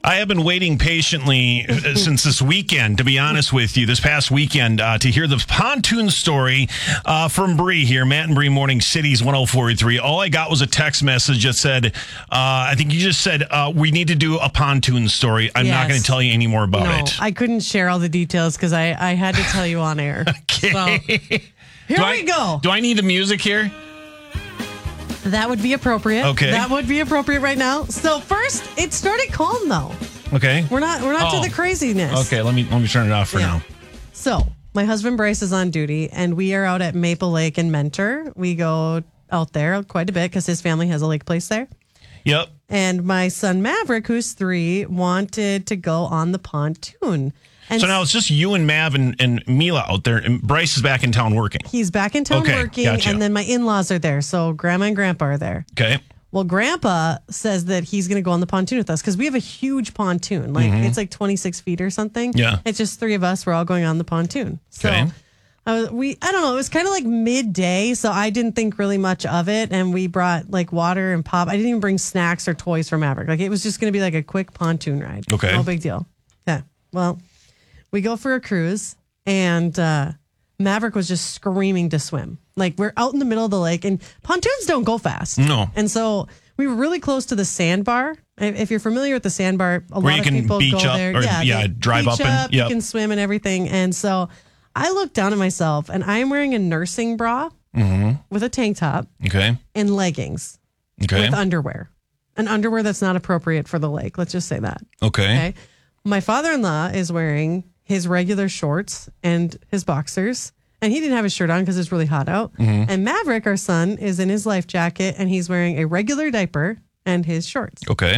I have been waiting patiently since this weekend, to be honest with you, this past weekend, to hear the pontoon story from Bree here, Matt and Bree Morning Cities 104.3. All I got was a text message that said, I think you just said, we need to do a pontoon story. I'm not going to tell you any more about it. I couldn't share all the details because I had to tell you on air. Okay. So, here we go. Do I need the music here? That would be appropriate. Okay. That would be appropriate right now. So first, it started calm though. Okay. We're not to the craziness. Okay, let me turn it off for now. So my husband Bryce is on duty, and we are out at Maple Lake in Mentor. We go out there quite a bit because his family has a lake place there. Yep. And my son Maverick, who's 3, wanted to go on the pontoon. And so now it's just you and Mav and Mila out there, and Bryce is back in town working. He's back in town working, gotcha. and then my in-laws are there. So Grandma and Grandpa are there. Okay. Well, Grandpa says that he's going to go on the pontoon with us because we have a huge pontoon. It's like 26 feet or something. Yeah. It's just 3 of us. We're all going on the pontoon. So Okay. I don't know. It was kind of like midday, so I didn't think really much of it. And we brought like water and pop. I didn't even bring snacks or toys for Maverick. Like it was just going to be like a quick pontoon ride. Okay. No big deal. Yeah. Well, we go for a cruise, and Maverick was just screaming to swim. Like we're out in the middle of the lake, and pontoons don't go fast. No. And so we were really close to the sandbar. If you're familiar with the sandbar, a lot of people go there. They drive up and you can swim and everything. And so I looked down at myself, and I'm wearing a nursing bra with a tank top and leggings with underwear. An underwear that's not appropriate for the lake. Let's just say that. Okay. My father-in-law is wearing his regular shorts and his boxers, and he didn't have his shirt on because it's really hot out. And Maverick, our son, is in his life jacket, and he's wearing a regular diaper and his shorts. Okay.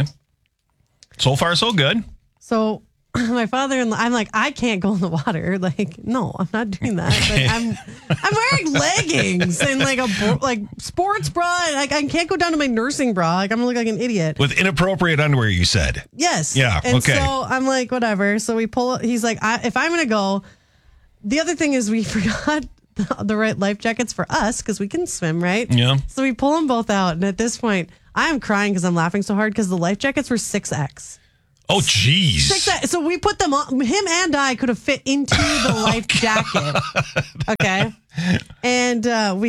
So far, so good. So my father-in-law, I'm like, I can't go in the water. Like, no, I'm not doing that. Like, I'm wearing leggings and like a sports bra. And like, I can't go down to my nursing bra. Like, I'm gonna look like an idiot. With inappropriate underwear, you said. Yes. Yeah. And okay. so I'm like, whatever. So we pull. He's like, if I'm gonna go. The other thing is we forgot the right life jackets for us because we can swim, right? Yeah. So we pull them both out, and at this point, I am crying because I'm laughing so hard because the life jackets were 6X. Oh, geez. 6X. So we put them on. Him and I could have fit into the life jacket. Okay. And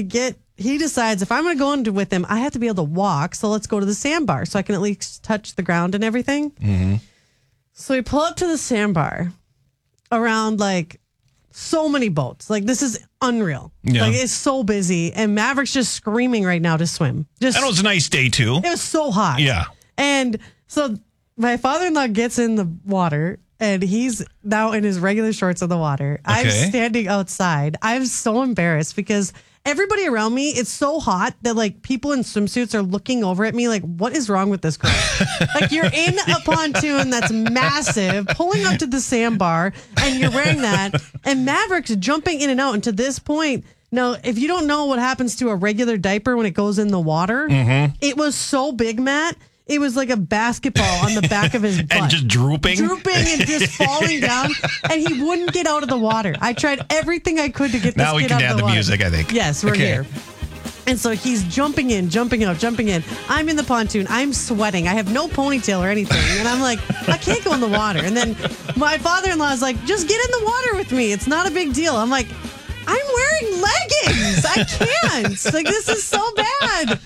he decides if I'm going to go into with him, I have to be able to walk. So let's go to the sandbar so I can at least touch the ground and everything. So we pull up to the sandbar around like so many boats. Like this is unreal. Yeah. Like it's so busy. And Maverick's just screaming right now to swim. And it was a nice day too. It was so hot. Yeah. And so my father-in-law gets in the water, and he's now in his regular shorts in the water. I'm standing outside. I'm so embarrassed because everybody around me, it's so hot that like people in swimsuits are looking over at me like, what is wrong with this girl? Like you're in a pontoon that's massive, pulling up to the sandbar, and you're wearing that. And Maverick's jumping in and out. And to this point, now, if you don't know what happens to a regular diaper when it goes in the water, it was so big, Matt. It was like a basketball on the back of his butt. And just drooping? Drooping and just falling down. And he wouldn't get out of the water. I tried everything I could to get this kid out of the water. Now we can add the music, I think. Yes, we're here. And so he's jumping in, jumping out, jumping in. I'm in the pontoon. I'm sweating. I have no ponytail or anything. And I'm like, I can't go in the water. And then my father-in-law is like, just get in the water with me. It's not a big deal. I'm like, I'm wearing leggings. I can't. Like, this is so bad.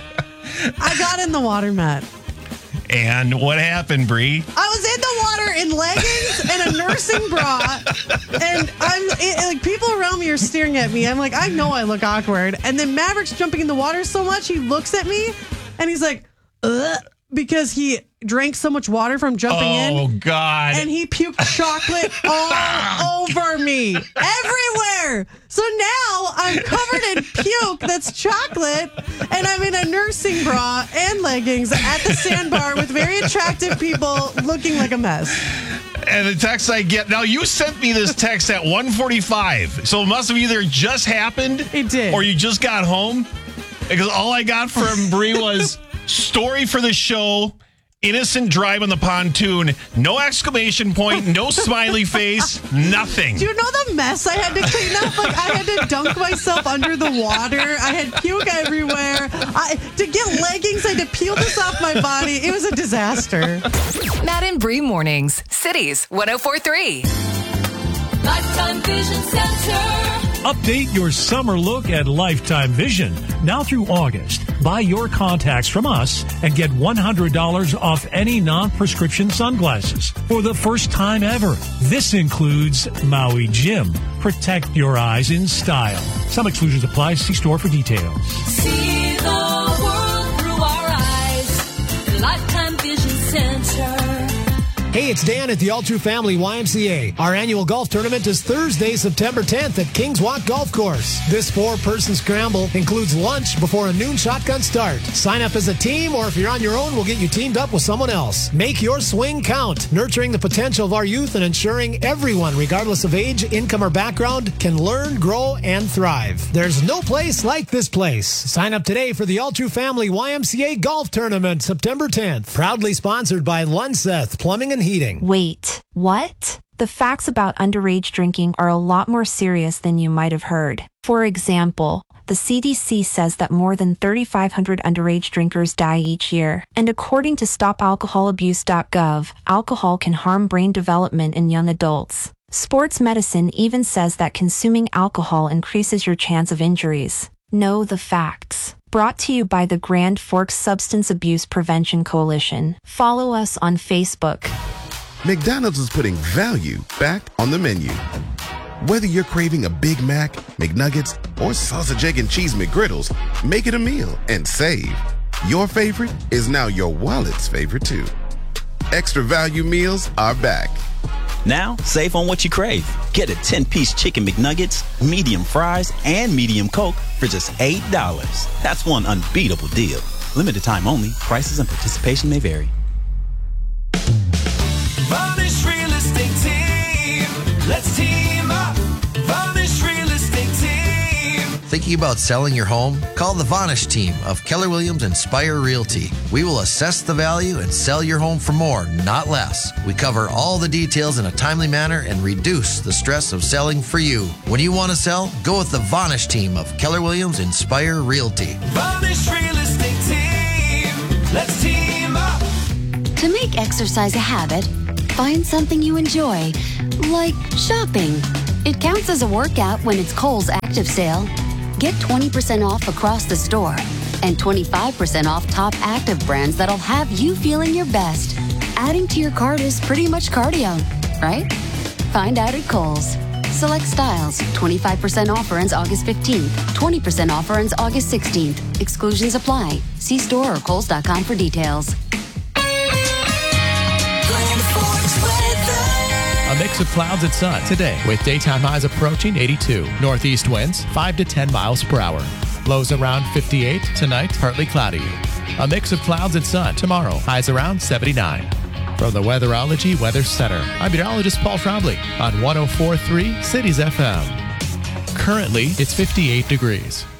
I got in the water, Matt. And what happened, Bree? I was in the water in leggings and a nursing bra, and like people around me are staring at me. I'm like, I know I look awkward. And then Maverick's jumping in the water so much, he looks at me, and he's like, ugh, because he drank so much water from jumping in. Oh, God. And he puked chocolate all over me, everywhere. So now I'm covered in puke that's chocolate, and I'm in a nursing bra and leggings at the sandbar with very attractive people looking like a mess. And the text I get, now you sent me this text at 1:45, so it must have either just happened. It did. Or you just got home, because all I got from Bree was story for the show innocent drive on the pontoon. No exclamation point, no smiley face, nothing. Do you know the mess I had to clean up? Like, I had to dunk myself under the water. I had puke everywhere. To get leggings, I had to peel this off my body. It was a disaster. Matt and Bree Mornings, Cities 104.3. Lifetime Vision Center. Update your summer look at Lifetime Vision. Now through August, buy your contacts from us and get $100 off any non-prescription sunglasses for the first time ever. This includes Maui Jim. Protect your eyes in style. Some exclusions apply. See store for details. See the world through our eyes. Lifetime Vision Center. Hey, it's Dan at the All True Family YMCA. Our annual golf tournament is Thursday, September 10th at Kings Walk Golf Course. This 4-person scramble includes lunch before a noon shotgun start. Sign up as a team, or if you're on your own, we'll get you teamed up with someone else. Make your swing count, nurturing the potential of our youth and ensuring everyone, regardless of age, income, or background, can learn, grow, and thrive. There's no place like this place. Sign up today for the All True Family YMCA Golf Tournament, September 10th. Proudly sponsored by Lunseth Plumbing and Heating. Wait, what? The facts about underage drinking are a lot more serious than you might have heard. For example, the CDC says that more than 3,500 underage drinkers die each year. And according to StopAlcoholAbuse.gov, alcohol can harm brain development in young adults. Sports medicine even says that consuming alcohol increases your chance of injuries. Know the facts. Brought to you by the Grand Forks Substance Abuse Prevention Coalition. Follow us on Facebook. McDonald's is putting value back on the menu. Whether you're craving a Big Mac, McNuggets, or sausage, egg, and cheese McGriddles, make it a meal and save. Your favorite is now your wallet's favorite too. Extra value meals are back. Now, save on what you crave. Get a 10-piece chicken McNuggets, medium fries, and medium Coke for just $8. That's one unbeatable deal. Limited time only. Prices and participation may vary. Varnish Real Estate Team. Let's team up. Varnish Real Estate Team. Thinking about selling your home? Call the Varnish team of Keller Williams Inspire Realty. We will assess the value and sell your home for more, not less. We cover all the details in a timely manner and reduce the stress of selling for you. When you want to sell, go with the Varnish team of Keller Williams Inspire Realty. Varnish Real Estate Team. Let's team up. To make exercise a habit, find something you enjoy, like shopping. It counts as a workout when it's Kohl's Active Sale. Get 20% off across the store and 25% off top active brands that'll have you feeling your best. Adding to your cart is pretty much cardio, right? Find out at Kohl's. Select styles. 25% offer ends August 15th. 20% offer ends August 16th. Exclusions apply. See store or kohls.com for details. A mix of clouds and sun today with daytime highs approaching 82. Northeast winds 5 to 10 miles per hour. Lows around 58. Tonight, partly cloudy. A mix of clouds and sun tomorrow. Highs around 79. From the Weatherology Weather Center, I'm meteorologist Paul Trombley on 104.3 Cities FM. Currently, it's 58 degrees.